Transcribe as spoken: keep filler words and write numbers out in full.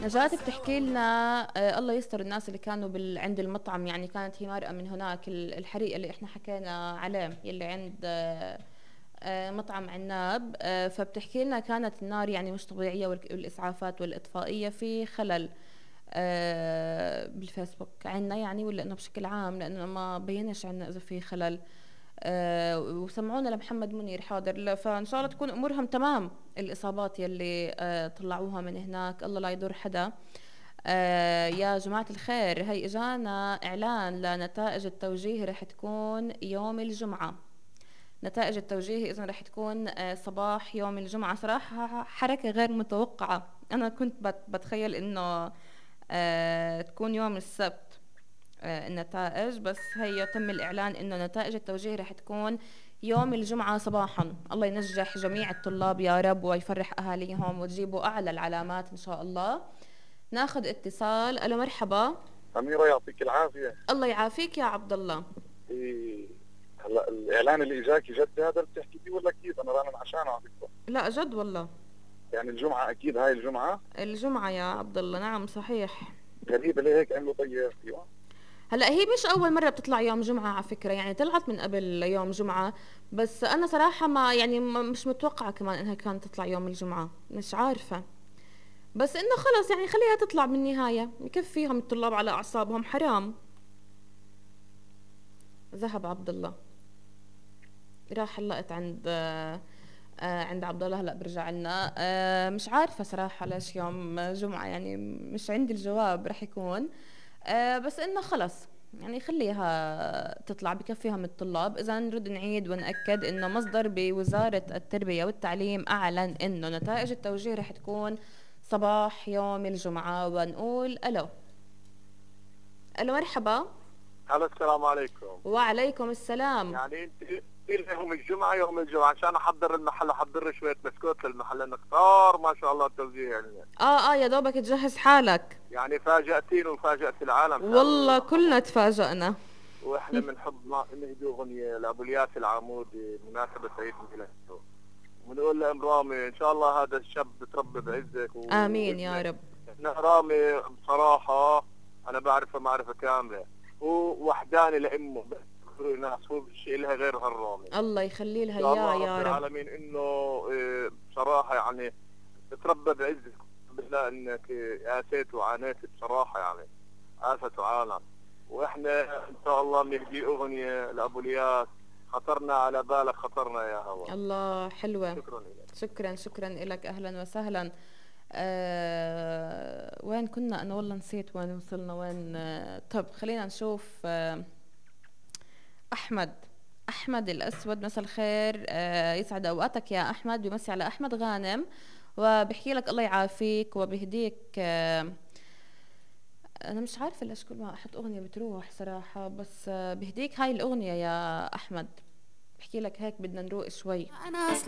نجاة بتحكي لنا. آه الله يستر الناس اللي كانوا بال... عند المطعم، يعني كانت هي مارقة من هناك ال- الحريق اللي احنا حكينا عليه يلي عند آه آه مطعم عناب. آه فبتحكي لنا كانت النار يعني مش طبيعية، والك- والإسعافات والإطفائية في خلل آه بالفيسبوك عنا يعني، ولا انه بشكل عام، لانه ما بينش عنا اذا في خلل. آه وسمعونا لمحمد منير حاضر، لا، فان شاء الله تكون امورهم تمام. الاصابات يلي آه طلعوها من هناك الله لا يضر حدا. آه يا جماعة الخير، هي اجانا اعلان لنتائج التوجيه، رح تكون يوم الجمعة. نتائج التوجيه اذا رح تكون آه صباح يوم الجمعة. صراحة حركة غير متوقعة، انا كنت بت- بتخيل انه آه تكون يوم السبت آه النتائج، بس هي تم الإعلان إنه نتائج التوجيه رح تكون يوم الجمعة صباحا. الله ينجح جميع الطلاب يا رب، ويفرح أهاليهم، وتجيبوا أعلى العلامات إن شاء الله. ناخذ اتصال. ألو مرحبا. أميرة يعطيك العافية. الله يعافيك يا عبد الله. إيه، هلا الإعلان اللي إجاكي جد هذا اللي بتحكي فيه ولا أكيد؟ أنا رانن عشانه على فكرة. لا جد والله. يعني الجمعة أكيد، هاي الجمعة. الجمعة يا عبد الله، نعم صحيح. غريبة ليه هيك عملوا طيب؟ أيوة. هلا هي مش أول مرة بتطلع يوم جمعة على فكرة، يعني طلعت من قبل يوم جمعة، بس أنا صراحة ما يعني ما- مش متوقعة كمان إنها كانت تطلع يوم الجمعة، مش عارفة. بس انه خلص يعني خليها تطلع بالنهاية، يكفيهم الطلاب على اعصابهم، حرام. ذهب عبد الله، راح حلقت عند آه آه عند عبد الله. هلا برجع لنا. آه مش عارفة صراحة ليش يوم جمعة، يعني مش عندي الجواب رح يكون. آه بس انه خلص يعني خليها تطلع، بكفيهم الطلاب. اذا نرد نعيد ونأكد انه مصدر بوزارة التربية والتعليم اعلن انه نتائج التوجيه رح تكون صباح يوم الجمعة. ونقول الو. الو مرحبا. هلا السلام عليكم. وعليكم السلام. يعني انت قلت لهم الجمعه يوم الجمعه عشان احضر المحل، احضر شويه بسكوت للمحل لانه كثار ما شاء الله التوزيع يعني. اه اه يا دوبك تجهز حالك. يعني فاجأتين وفاجأت العالم. والله كلنا تفاجأنا. واحنا بنحب ما نهدي اغنيه لابو الياس العمودي بمناسبه عيد ميلاده، ونقول لام رامي ان شاء الله هذا الشاب بتربي بعزك و... امين يا رب. احنا رامي بصراحه انا بعرفه معرفه كامله، هو وحداني لامه ناس، هو شيء لها غير هالرامي. الله يخلي لها ان شاء الله اياه يا رب رب. العالمين انه إيه، بصراحه يعني تتربى بعزك بالله، انك اسيت وعانيت بصراحه يعني است وعانت. واحنا ان شاء الله بنهدي اغنيه لابو الياس، خطرنا على بالك خطرنا يا هوا. الله حلوة. شكرا لك. شكرا شكرا لك، اهلا وسهلا. آه وين كنا؟ انا والله نسيت وين وصلنا وين. آه طب خلينا نشوف. آه احمد. احمد الاسود، مساء الخير. آه يسعد اوقاتك يا احمد. بمسي على احمد غانم وبحكي لك الله يعافيك وبهديك. آه انا مش عارفه ليش كل ما احط اغنيه بتروح صراحه، بس آه بهديك هاي الاغنيه يا احمد. بحكي لك هيك بدنا نروق شوي. انا